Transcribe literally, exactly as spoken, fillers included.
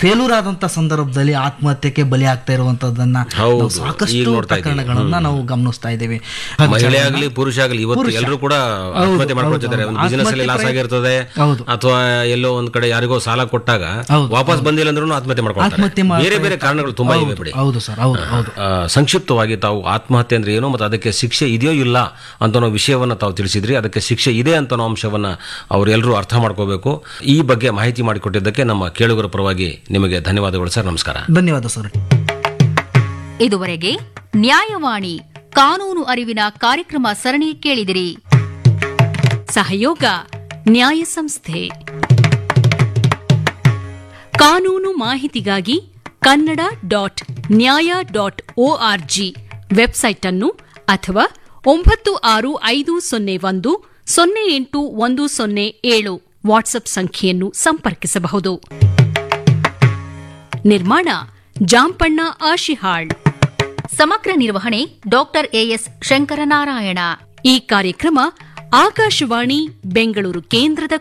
Failure ಆದಂತ ಸಂದರ್ಭದಲ್ಲಿ ಆತ್ಮಹತ್ಯೆಗೆ ಬಲಿ ಆಗ್ತಾ ಇರುವಂತದನ್ನ ನಾವು ಸಾಕಷ್ಟು ಪ್ರಕರಣಗಳನ್ನ ನಾವು ಗಮನಿಸ್ತಾ ಇದ್ದೇವೆ. ಮಹಿಳೆ ಆಗಲಿ ಪುರುಷ ಆಗಲಿ ಇವತ್ತು ಎಲ್ಲರೂ ಕೂಡ ಆತ್ಮಹತ್ಯೆ ಮಾಡ್ಕೊಳ್ತಿದ್ದಾರೆ. ಒಂದು ಬಿಸಿನೆಸ್ ಅಲ್ಲಿ ಲಾಸ್ ಆಗಿರ್ತದೆ ಅಥವಾ ಎಲ್ಲೋ ಒಂದ್ ಕಡೆ ಯಾರಿಗೋ ಸಾಲ ಕೊಟ್ಟಾಗ ವಾಪಸ್ ಬಂದಿಲ್ಲ ಅಂದ್ರೂ ಆತ್ಮಹತ್ಯೆ ಮಾಡ್ಕೊಳ್ತಾರೆ. ಬೇರೆ ಬೇರೆ ಕಾರಣಗಳು ತುಂಬಾ ಇವೆ ಬಿಡಿ. ಹೌದು ಸರ್, ಹೌದು ಹೌದು. ಸಂಕ್ಷಿಪ್ತವಾಗಿ ತಾವು ಆತ್ಮಹತ್ಯೆ ಅಂದ್ರೆ ಏನು ಮತ್ತು ಅದಕ್ಕೆ ಶಿಕ್ಷೆ ಇದೆಯೋ ಇಲ್ಲ ಅಂತ ವಿಷಯವನ್ನ ತಾವು ತಿಳಿಸಿದ್ರಿ. ಅದಕ್ಕೆ ಶಿಕ್ಷೆ ಇದೆ ಅಂತ ಅಂಶವನ್ನ ಅವರೆಲ್ಲರೂ ಅರ್ಥ ಮಾಡ್ಕೋಬೇಕು. ಈ ಬಗ್ಗೆ ಮಾಹಿತಿ ಮಾಡಿಕೊಟ್ಟಿದ್ದಕ್ಕೆ ನಮ್ಮ ಕೇಳುಗರ ಪರವಾಗಿ ನಿಮಗೆ ಧನ್ಯವಾದಗಳು ಸರ್. ನಮಸ್ಕಾರ. ಧನ್ಯವಾದ ಸರ್. ಇದುವರೆಗೆ ನ್ಯಾಯವಾಣಿ ಕಾನೂನು ಅರಿವಿನ ಕಾರ್ಯಕ್ರಮ ಸರಣಿ ಕೇಳಿದಿರಿ. ಸಹಯೋಗ ನ್ಯಾಯ ಸಂಸ್ಥೆ. ಕಾನೂನು ಮಾಹಿತಿಗಾಗಿ ಕನ್ನಡ ಡಾಟ್ ನ್ಯಾಯ ಡಾಟ್ ಒಆರ್ಜಿ ವೆಬ್ಸೈಟ್ ಅನ್ನು ಅಥವಾ ಒಂಬತ್ತು ಆರು ಐದು ಸೊನ್ನೆ ಒಂದು ಸೊನ್ನೆ ಎಂಟು ಒಂದು ಸೊನ್ನೆ ಏಳು ವಾಟ್ಸ್ಆಪ್ ಸಂಖ್ಯೆಯನ್ನು ಸಂಪರ್ಕಿಸಬಹುದು. ನಿರ್ಮಾಣ ಜಾಂಪಣ್ಣ ಆಶಿಹಾಳ್. ಸಮಗ್ರ ನಿರ್ವಹಣೆ ಡಾಕ್ಟರ್ ಎಎಸ್ ಶಂಕರನಾರಾಯಣ. ಈ ಕಾರ್ಯಕ್ರಮ ಆಕಾಶವಾಣಿ ಬೆಂಗಳೂರು ಕೇಂದ್ರದ